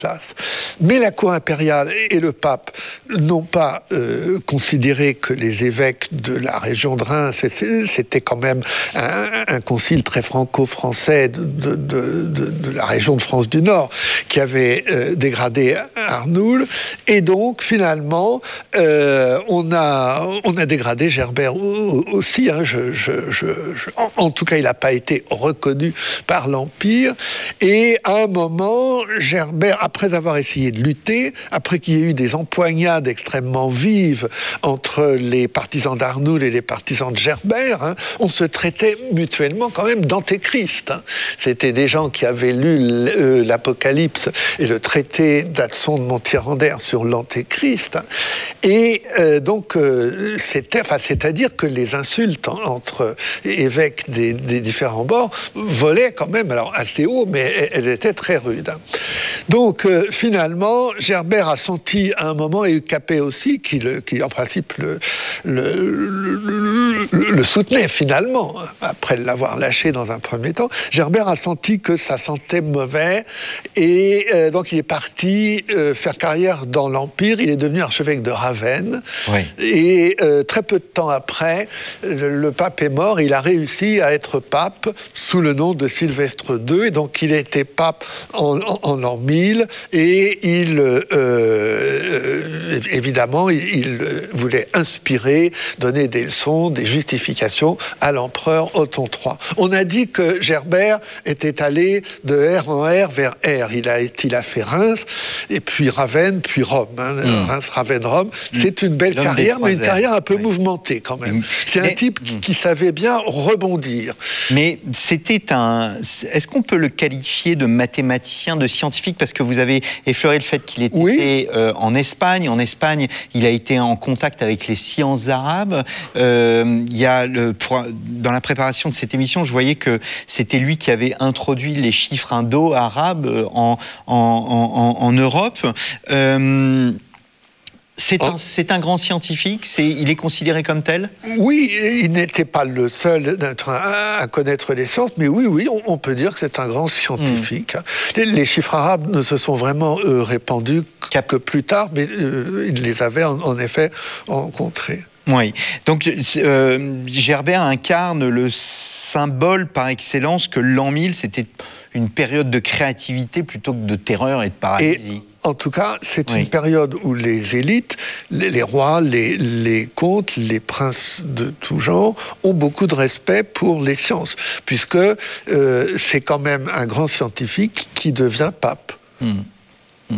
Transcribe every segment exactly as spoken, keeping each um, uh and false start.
place. Mais la cour impériale et le pape n'ont pas euh, considéré que les évêques de la région de Reims, c'était quand même un, un concile très franco-français de, de, de, de, de la région de France du Nord qui avait euh, dégradé Arnoul. Et donc, finalement, euh, on, a, on a dégradé Gerbert aussi. Hein, je, je, je, je, en, en tout cas, il n'a pas été reconnu par l'Empire. Et à un moment, Gerbert, après avoir essayé de lutter, après qu'il y ait eu des empoignades extrêmement vives entre les partisans d'Arnoul et les partisans de Gerbert, hein, on se traitait mutuellement quand même d'antéchrist. Hein. C'était des gens qui avaient lu l'Apocalypse et le traité d'Adson de Montier-Randert sur l'antéchrist. Hein. Et euh, donc, euh, c'était, enfin, c'est-à-dire que les insultes en, entre évêques des, des différents bords volaient quand même, alors assez haut, mais elles étaient très rudes. Hein. Donc, euh, finalement, Gerbert a senti à un moment, et Capet aussi, qui, le, qui en principe le, le, le, le, le soutenait finalement, après l'avoir lâché dans un premier temps, Gerbert a senti que ça sentait mauvais, et euh, donc il est parti euh, faire carrière dans l'Empire, il est devenu archevêque de Ravenne, oui. Et euh, très peu de temps après, le, le pape est mort, il a réussi à être pape sous le nom de Sylvestre deux, et donc il était pape en, en, en l'an mille, et il, euh, euh, évidemment, il, il voulait inspirer, donner des leçons, des justifications à l'empereur Othon trois. On a dit que Gerbert était allé de R en R vers R. Il a, il a fait Reims, et puis Ravenne, puis Rome. Hein. Mmh. Reims, Ravenne, Rome. Mmh. C'est une belle L'homme carrière, mais une carrière un peu oui. mouvementée quand même. Mmh. C'est mais, un type qui, mmh. qui savait bien rebondir. Mais c'était un... Est-ce qu'on peut le qualifier de mathématicien, de scientifique? Parce que vous avez effleuré le fait qu'il était oui. euh, en Espagne. En Espagne, il a été en contact avec les sciences arabes. Euh, il y a le, pour, dans la préparation de cette émission, je voyais que c'était lui qui avait introduit les chiffres indo-arabes en, en, en, en Europe. Euh, C'est un, c'est un grand scientifique, c'est, il est considéré comme tel? Oui, il n'était pas le seul à, à connaître les sciences, mais oui, oui, on, on peut dire que c'est un grand scientifique. Mmh. Les, les chiffres arabes ne se sont vraiment euh, répandus que plus tard, mais euh, il les avait en, en effet rencontrés. Oui, donc euh, Gerbert incarne le symbole par excellence que l'an mille, c'était une période de créativité plutôt que de terreur et de paralysie. Et en tout cas, c'est oui. une période où les élites, les, les rois, les, les comtes, les princes de tout genre ont beaucoup de respect pour les sciences, puisque euh, c'est quand même un grand scientifique qui devient pape. Mmh. Mmh.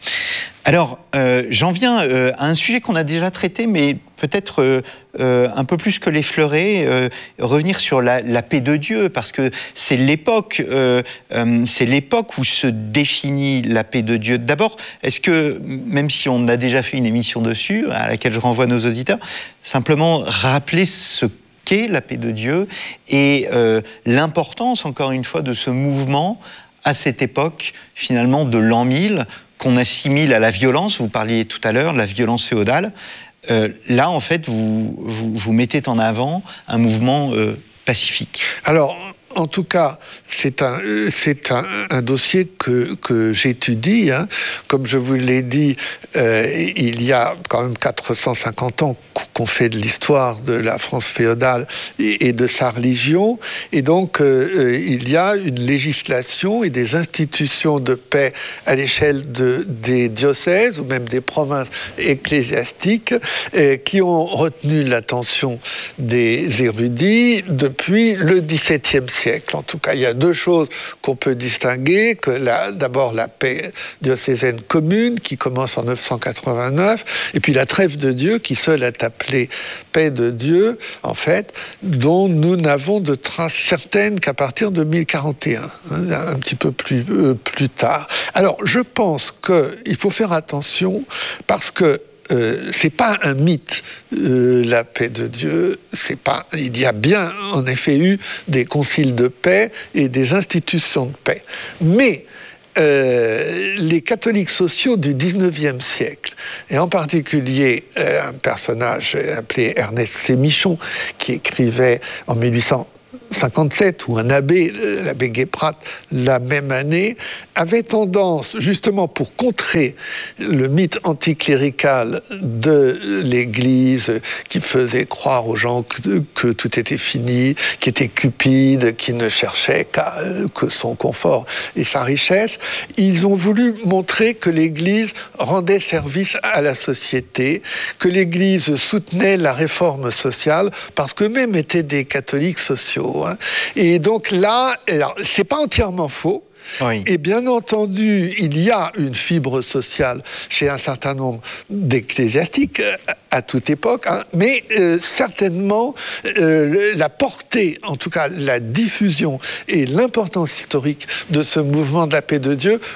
Alors, euh, j'en viens euh, à un sujet qu'on a déjà traité, mais peut-être euh, euh, un peu plus que l'effleurer, euh, revenir sur la, la paix de Dieu, parce que c'est l'époque, euh, euh, c'est l'époque où se définit la paix de Dieu. D'abord, est-ce que, même si on a déjà fait une émission dessus, à laquelle je renvoie nos auditeurs, simplement rappeler ce qu'est la paix de Dieu et euh, l'importance, encore une fois, de ce mouvement à cette époque, finalement, de l'an mille, qu'on assimile à la violence, vous parliez tout à l'heure, la violence féodale. Euh, là, en fait, vous, vous, vous mettez en avant un mouvement euh, pacifique. Alors, en tout cas, c'est un, c'est un, un dossier que, que j'étudie. Hein. Comme je vous l'ai dit, euh, il y a quand même quatre cent cinquante ans qu'on fait de l'histoire de la France féodale et, et de sa religion. Et donc, euh, il y a une législation et des institutions de paix à l'échelle de, des diocèses ou même des provinces ecclésiastiques euh, qui ont retenu l'attention des érudits depuis le dix-septième siècle. En tout cas, il y a deux choses qu'on peut distinguer. Que la, d'abord, la paix diocésaine commune, qui commence en neuf cent quatre-vingt-neuf, et puis la trêve de Dieu, qui seule est appelée paix de Dieu, en fait, dont nous n'avons de traces certaines qu'à partir de mille quarante et un, hein, un petit peu plus, euh, plus tard. Alors, je pense qu'il faut faire attention, parce que Euh, c'est pas un mythe, euh, la paix de Dieu. C'est pas. Il y a bien, en effet, eu des conciles de paix et des institutions de paix. Mais euh, les catholiques sociaux du dix-neuvième siècle, et en particulier euh, un personnage appelé Ernest Sémichon, qui écrivait en mille huit cent cinquante-sept, où un abbé, l'abbé Guéprat, la même année, avait tendance, justement pour contrer le mythe anticlérical de l'Église qui faisait croire aux gens que, que tout était fini, qui était cupide, qui ne cherchait qu'à, que son confort et sa richesse, ils ont voulu montrer que l'Église rendait service à la société, que l'Église soutenait la réforme sociale, parce qu'eux-mêmes étaient des catholiques sociaux. Hein. Et donc là, alors, c'est pas entièrement faux. Oui. Et bien entendu, il y a une fibre sociale chez un certain nombre d'ecclésiastiques à toute époque, hein, mais euh, certainement euh, la portée, en tout cas la diffusion et l'importance historique de ce mouvement de la paix de Dieu,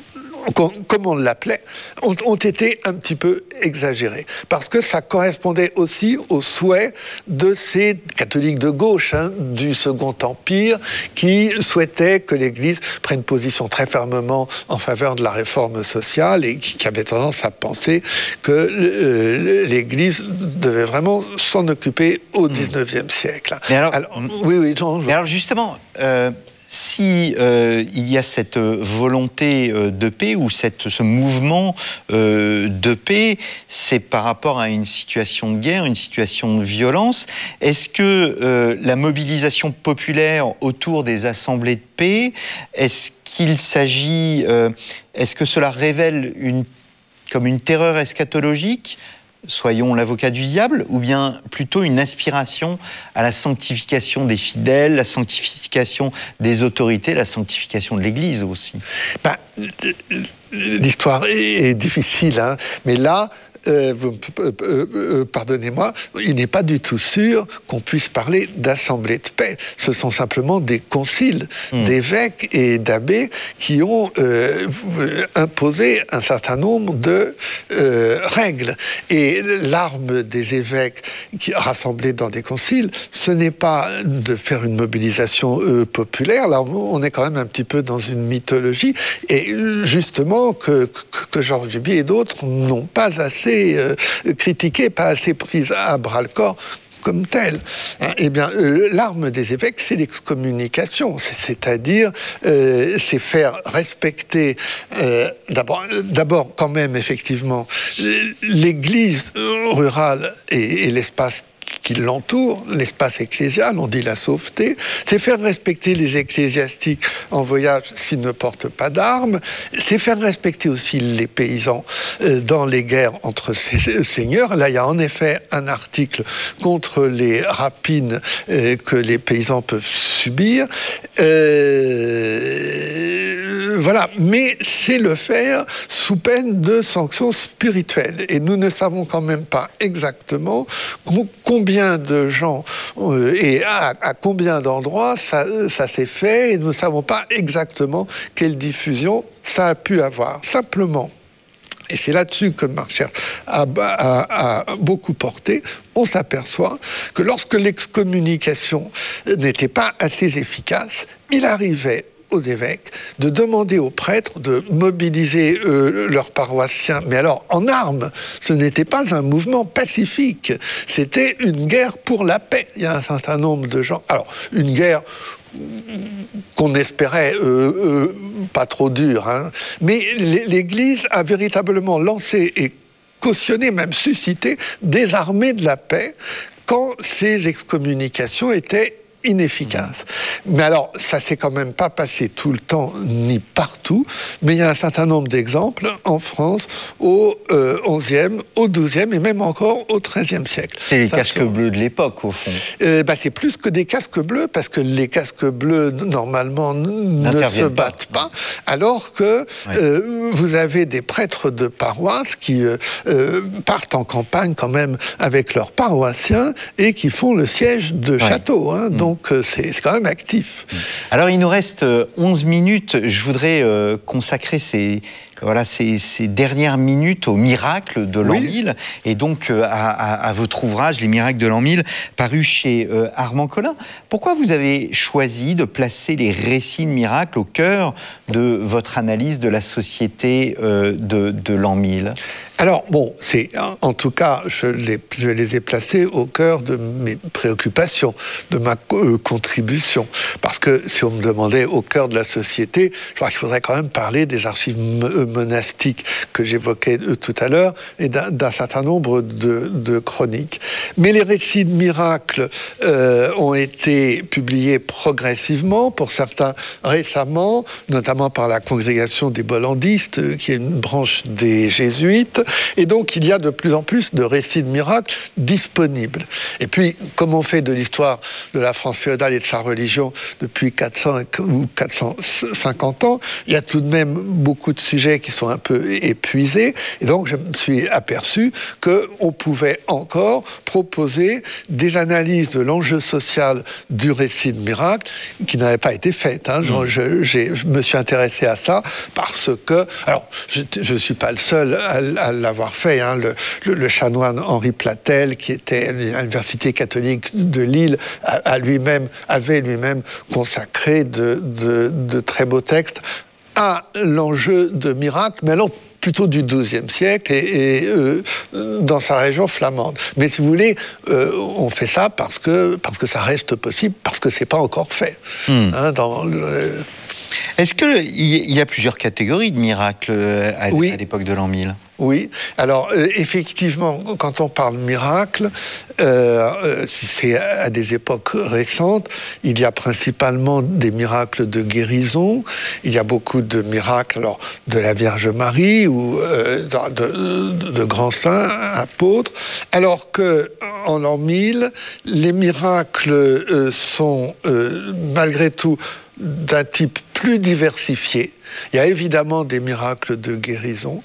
comme on l'appelait, ont, ont été un petit peu exagérés. Parce que ça correspondait aussi aux souhaits de ces catholiques de gauche hein, du Second Empire qui souhaitaient que l'Église prenne position très fermement en faveur de la réforme sociale et qui, qui avaient tendance à penser que euh, l'Église devait vraiment s'en occuper au dix-neuvième siècle. Mais alors, alors, oui, oui, Jean, mais alors justement... Euh... Si euh, il y a cette volonté euh, de paix ou cette, ce mouvement euh, de paix, c'est par rapport à une situation de guerre, une situation de violence. Est-ce que euh, la mobilisation populaire autour des assemblées de paix, est-ce qu'il s'agit, euh, est-ce que cela révèle une, comme une terreur eschatologique ? Soyons l'avocat du diable, ou bien plutôt une aspiration à la sanctification des fidèles, la sanctification des autorités, la sanctification de l'Église aussi. Ben, l'histoire est difficile, hein, mais là, Euh, euh, euh, pardonnez-moi, il n'est pas du tout sûr qu'on puisse parler d'assemblée de paix. Ce sont simplement des conciles mmh. d'évêques et d'abbés qui ont euh, imposé un certain nombre de euh, règles. Et l'arme des évêques qui rassemblés dans des conciles, ce n'est pas de faire une mobilisation euh, populaire. Là, on est quand même un petit peu dans une mythologie. Et justement, que, que, que Georges Duby et d'autres n'ont pas assez Euh, critiquée, pas assez prise à bras-le-corps comme telle. Eh bien, euh, l'arme des évêques, c'est l'excommunication, c'est-à-dire euh, c'est faire respecter euh, d'abord, d'abord quand même effectivement l'Église rurale et, et l'espace qui l'entoure, l'espace ecclésial, on dit la sauveté, c'est faire respecter les ecclésiastiques en voyage s'ils ne portent pas d'armes, c'est faire respecter aussi les paysans euh, dans les guerres entre ces seigneurs. Là, il y a en effet un article contre les rapines euh, que les paysans peuvent subir. Euh, voilà, mais c'est le faire sous peine de sanctions spirituelles. Et nous ne savons quand même pas exactement combien de gens euh, et à, à combien d'endroits ça, ça s'est fait, et nous ne savons pas exactement quelle diffusion ça a pu avoir. Simplement, et c'est là-dessus que ma recherche a, a, a beaucoup porté, on s'aperçoit que lorsque l'excommunication n'était pas assez efficace, il arrivait aux évêques de demander aux prêtres de mobiliser euh, leurs paroissiens, mais alors en armes. Ce n'était pas un mouvement pacifique, c'était une guerre pour la paix. Il y a un certain nombre de gens... Alors, une guerre qu'on espérait euh, euh, pas trop dure, hein. Mais l'Église a véritablement lancé et cautionné, même suscité, des armées de la paix quand ces excommunications étaient inefficace. Mmh. Mais alors, ça s'est quand même pas passé tout le temps, ni partout, mais il y a un certain nombre d'exemples en France au euh, onzième, au douzième et même encore au treizième siècle. C'est les ça casques sont... bleus de l'époque, au fond. Euh, bah, c'est plus que des casques bleus, parce que les casques bleus, normalement, ne se battent pas, pas alors que ouais. euh, vous avez des prêtres de paroisse qui euh, euh, partent en campagne quand même avec leurs paroissiens et qui font le siège de ouais. châteaux. Hein, mmh. Donc, Donc, c'est, c'est quand même actif. Alors, il nous reste onze minutes. Je voudrais euh, consacrer ces, voilà, ces, ces dernières minutes au miracle de l'an oui. mille, et donc euh, à, à, à votre ouvrage, Les miracles de l'an mille, paru chez euh, Armand Collin. Pourquoi vous avez choisi de placer les récits de miracles au cœur de votre analyse de la société euh, de, de l'an mille ? Alors, bon, c'est, en tout cas, je les, je les ai placés au cœur de mes préoccupations, de ma euh, contribution. Parce que si on me demandait au cœur de la société, je crois qu'il faudrait quand même parler des archives monastiques que j'évoquais tout à l'heure et d'un, d'un certain nombre de, de chroniques. Mais les récits de miracles euh, ont été publiés progressivement, pour certains récemment, notamment par la congrégation des Bollandistes, qui est une branche des jésuites. Et donc, il y a de plus en plus de récits de miracles disponibles. Et puis, comme on fait de l'histoire de la France féodale et de sa religion depuis quatre cents ou quatre cent cinquante ans, il y a tout de même beaucoup de sujets qui sont un peu épuisés. Et donc, je me suis aperçu qu'on pouvait encore proposer des analyses de l'enjeu social du récit de miracle qui n'avaient pas été faites. Hein. Je, je, j'ai, je me suis intéressé à ça parce que... Alors, je ne suis pas le seul à, à l'avoir fait. Hein. Le, le, le chanoine Henri Platel, qui était à l'université catholique de Lille, a, a lui-même, avait lui-même consacré de, de, de très beaux textes à l'enjeu de miracle, mais alors plutôt du douzième siècle et, et euh, dans sa région flamande. Mais si vous voulez, euh, on fait ça parce que, parce que ça reste possible, parce que c'est pas encore fait. Mmh. Hein, dans le... Est-ce qu'il y a plusieurs catégories de miracles à, oui. à l'époque de l'an mille ? Oui, alors euh, effectivement, quand on parle miracle, euh, c'est à des époques récentes, il y a principalement des miracles de guérison, il y a beaucoup de miracles alors, de la Vierge Marie ou euh, de, de, de grands saints, apôtres, alors qu'en l'an mille, les miracles euh, sont euh, malgré tout d'un type plus diversifié. Il y a évidemment des miracles de guérison,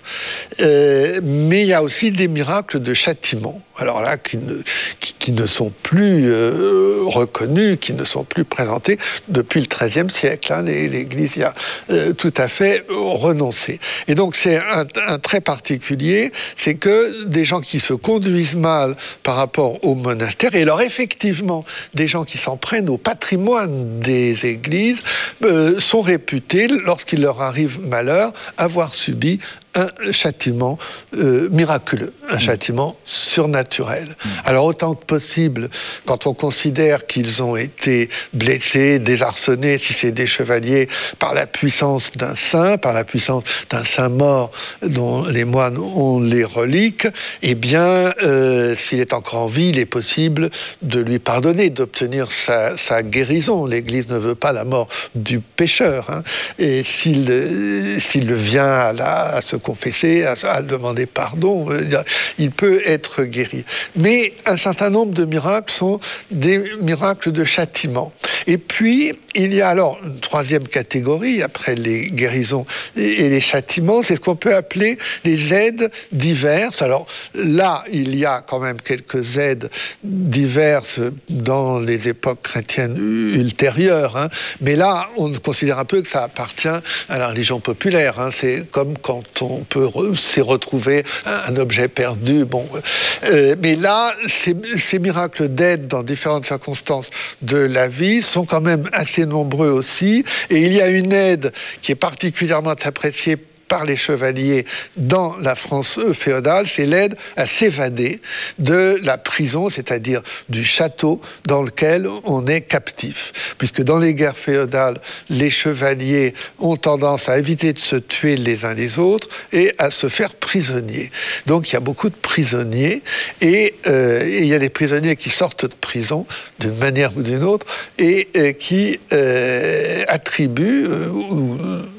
euh, mais il y a aussi des miracles de châtiment. Alors là, qui ne, qui, qui ne sont plus euh, reconnus, qui ne sont plus présentés depuis le treizième siècle. Hein, l'Église y a euh, tout à fait renoncé. Et donc c'est un, un trait particulier, c'est que des gens qui se conduisent mal par rapport au monastère, et alors effectivement, des gens qui s'en prennent au patrimoine des églises, euh, sont réputés, lorsqu'il leur arrive malheur, avoir subi un châtiment euh, miraculeux, un mmh. châtiment surnaturel. Mmh. Alors autant que possible, quand on considère qu'ils ont été blessés, désarçonnés, si c'est des chevaliers, par la puissance d'un saint, par la puissance d'un saint mort dont les moines ont les reliques, eh bien, euh, s'il est encore en vie, il est possible de lui pardonner, d'obtenir sa, sa guérison. L'Église ne veut pas la mort du pécheur. Hein. Et s'il, euh, s'il vient à, la, à se confesser, à, à demander pardon, il peut être guéri. Mais un certain nombre de miracles sont des miracles de châtiment. Et puis, il y a alors une troisième catégorie, après les guérisons et les châtiments, c'est ce qu'on peut appeler les aides diverses. Alors là, il y a quand même quelques aides diverses dans les époques chrétiennes ultérieures, hein. Mais là, on considère un peu que ça appartient à la religion populaire. Hein. C'est comme quand on peut re- s'est retrouvé un, un objet perdu. Bon, euh, mais là, ces, ces miracles d'aide dans différentes circonstances de la vie sont quand même assez nombreux aussi. Et il y a une aide qui est particulièrement appréciée par les chevaliers dans la France féodale, c'est l'aide à s'évader de la prison, c'est-à-dire du château dans lequel on est captif. Puisque dans les guerres féodales, les chevaliers ont tendance à éviter de se tuer les uns les autres et à se faire prisonniers. Donc il y a beaucoup de prisonniers et, euh, et il y a des prisonniers qui sortent de prison d'une manière ou d'une autre et euh, qui euh, attribuent euh, ou,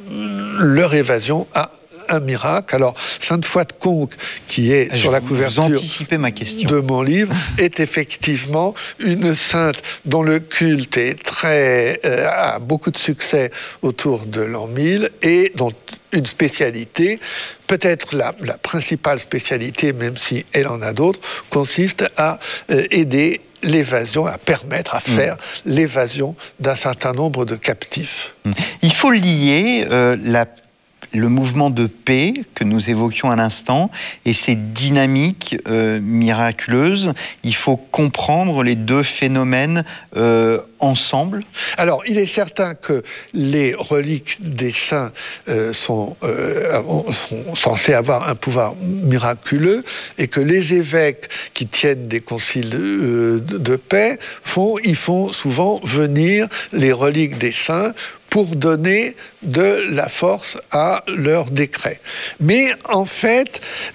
leur évasion à un miracle. Alors, Sainte Foy de Conques, qui est Je sur la couverture ma question. de mon livre, est effectivement une sainte dont le culte est très, euh, a beaucoup de succès autour de l'an mille et dont une spécialité, peut-être la, la principale spécialité, même si elle en a d'autres, consiste à euh, aider l'évasion, à permettre, à faire mmh. l'évasion d'un certain nombre de captifs. Il faut lier euh, la le mouvement de paix que nous évoquions à l'instant et ces dynamiques euh, miraculeuses. Il faut comprendre les deux phénomènes euh, ensemble. Alors, il est certain que les reliques des saints euh, sont, euh, sont censées avoir un pouvoir miraculeux et que les évêques qui tiennent des conciles euh, de paix font, ils font souvent venir les reliques des saints pour donner de la force à leurs décrets. Mais en fait,